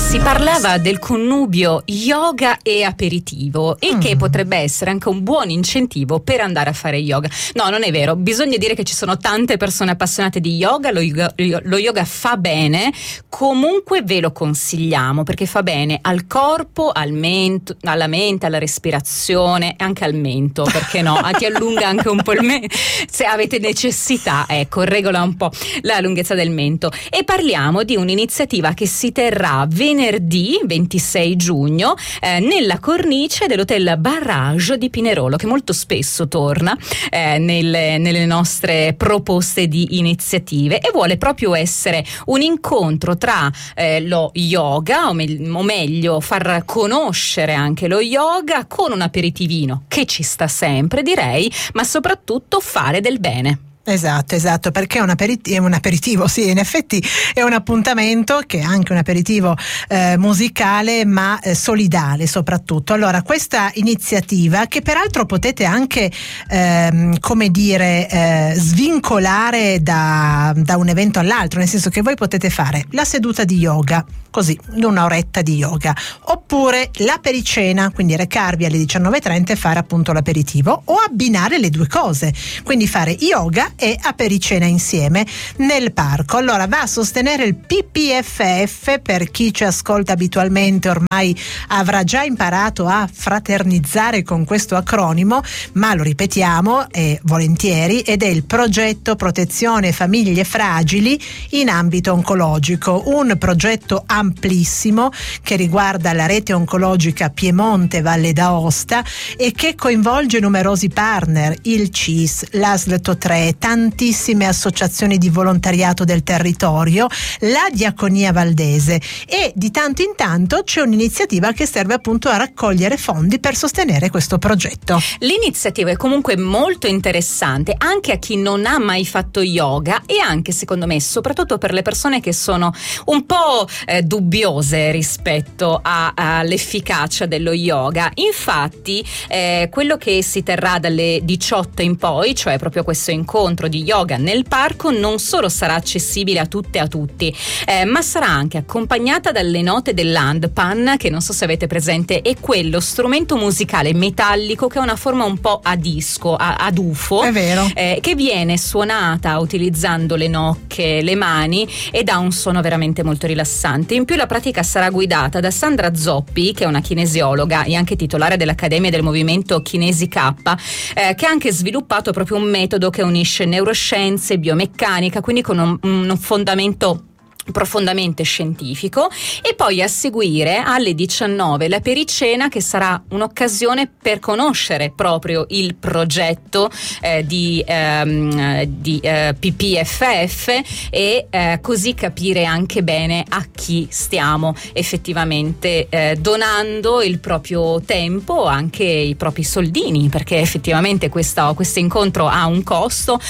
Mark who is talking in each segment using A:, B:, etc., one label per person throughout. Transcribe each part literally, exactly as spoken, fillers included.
A: Si parlava del connubio yoga e aperitivo, il che mm. potrebbe essere anche un buon incentivo per andare a fare yoga. No, non è vero, bisogna dire che ci sono tante persone appassionate di yoga, lo yoga, lo yoga fa bene, comunque ve lo consigliamo perché fa bene al corpo, al mento, alla mente, alla respirazione e anche al mento, perché no? Ti allunga anche un po' il mento, se avete necessità, ecco, regola un po' la lunghezza del mento. E parliamo di un'iniziativa che si terrà venerdì ventisei giugno eh, nella cornice dell'hotel Barrage di Pinerolo, che molto spesso torna eh, nelle, nelle nostre proposte di iniziative e vuole proprio essere un incontro tra eh, lo yoga o, me- o meglio far conoscere anche lo yoga con un aperitivino che ci sta sempre, direi, ma soprattutto fare del bene.
B: Esatto, esatto, perché è un, aperiti- è un aperitivo, sì, in effetti è un appuntamento che è anche un aperitivo eh, musicale, ma eh, solidale soprattutto. Allora, questa iniziativa, che peraltro potete anche, ehm, come dire, eh, svincolare da, da un evento all'altro, nel senso che voi potete fare la seduta di yoga, così, una oretta di yoga, oppure la pericena, quindi recarvi alle diciannove e trenta e fare appunto l'aperitivo, o abbinare le due cose, quindi fare yoga e apericena insieme nel parco. Allora, va a sostenere il P P F F, per chi ci ascolta abitualmente ormai avrà già imparato a fraternizzare con questo acronimo, ma lo ripetiamo eh, volentieri, ed è il progetto Protezione Famiglie Fragili in ambito oncologico, un progetto amplissimo che riguarda la rete oncologica Piemonte Valle d'Aosta e che coinvolge numerosi partner, il C I S, l'A S L T O tre, tantissime associazioni di volontariato del territorio, la Diaconia Valdese, e di tanto in tanto c'è un'iniziativa che serve appunto a raccogliere fondi per sostenere questo progetto.
A: L'iniziativa è comunque molto interessante anche a chi non ha mai fatto yoga e anche, secondo me, soprattutto per le persone che sono un po' eh, dubbiose rispetto a, all'efficacia dello yoga. Infatti eh, quello che si terrà dalle diciotto in poi, cioè proprio questo incontro di yoga nel parco, non solo sarà accessibile a tutte e a tutti, eh, ma sarà anche accompagnata dalle note dell'handpan, che non so se avete presente, è quello strumento musicale metallico che ha una forma un po' a disco, a, ad U F O,
B: è vero,
A: eh, che viene suonata utilizzando le nocche, le mani, ed ha un suono veramente molto rilassante. In più la pratica sarà guidata da Sandra Zoppi, che è una kinesiologa e anche titolare dell'Accademia del Movimento Kinesi K, eh, che ha anche sviluppato proprio un metodo che unisce neuroscienze, biomeccanica, quindi con un, un fondamento profondamente scientifico. E poi a seguire alle diciannove la pericena, che sarà un'occasione per conoscere proprio il progetto eh, di, ehm, di eh, P P F F e eh, così capire anche bene a chi stiamo effettivamente eh, donando il proprio tempo, anche i propri soldini, perché effettivamente questo incontro ha un costo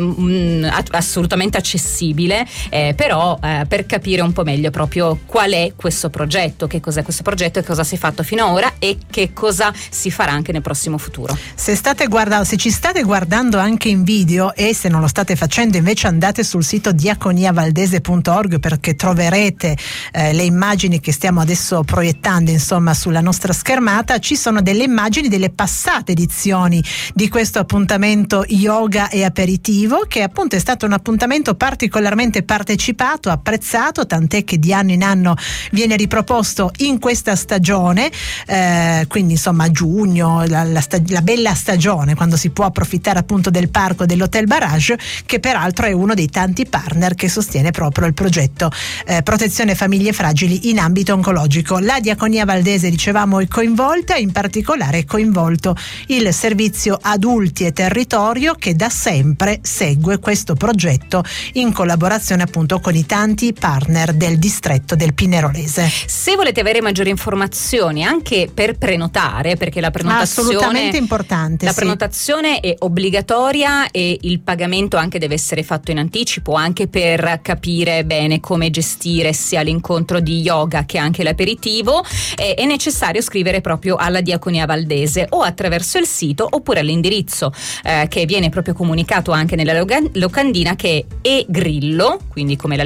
A: mh, assolutamente accessibile, eh, però eh, per capire un po' meglio proprio qual è questo progetto, che cos'è questo progetto e cosa si è fatto fino ad ora e che cosa si farà anche nel prossimo futuro.
B: Se state guardando, se ci state guardando anche in video, e se non lo state facendo invece andate sul sito diaconia valdese punto org, perché troverete eh, le immagini che stiamo adesso proiettando insomma sulla nostra schermata. Ci sono delle immagini delle passate edizioni di questo appuntamento yoga e aperitivo, che appunto è stato un appuntamento particolarmente partecipato, apprezzato, tant'è che di anno in anno viene riproposto in questa stagione, eh, quindi insomma a giugno, la, la, stag- la bella stagione, quando si può approfittare appunto del parco dell'Hotel Barrage, che peraltro è uno dei tanti partner che sostiene proprio il progetto eh, Protezione Famiglie Fragili in ambito oncologico. La Diaconia Valdese, dicevamo, è coinvolta, in particolare è coinvolto il servizio adulti e territorio, che da sempre segue questo progetto in collaborazione appunto con i tanti partner del distretto del Pinerolese.
A: Se volete avere maggiori informazioni anche per prenotare, perché la prenotazione
B: assolutamente importante,
A: la
B: sì.
A: prenotazione è obbligatoria e il pagamento anche deve essere fatto in anticipo, anche per capire bene come gestire sia l'incontro di yoga che anche l'aperitivo. È, è necessario scrivere proprio alla Diaconia Valdese o attraverso il sito oppure all'indirizzo eh, che viene proprio comunicato anche nella locandina, che è e-grillo, quindi come la lettera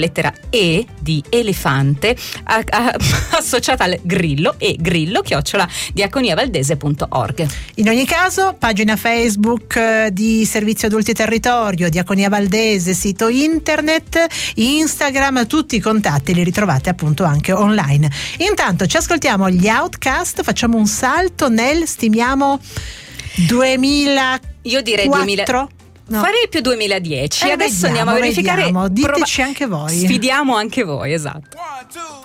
A: E di elefante a, a, associata al grillo e grillo chiocciola diaconiavaldese punto org.
B: In ogni caso, pagina Facebook eh, di Servizio Adulti Territorio, Diaconia Valdese, sito internet, Instagram, tutti i contatti li ritrovate appunto anche online. Intanto ci ascoltiamo gli Outcast, facciamo un salto nel, stimiamo, duemila.
A: Io direi duemila. No. Farei più duemiladieci.
B: Eh,
A: Adesso
B: vediamo,
A: andiamo a verificare.
B: Vediamo. Diteci
A: Prova-
B: anche voi.
A: Sfidiamo anche voi, esatto.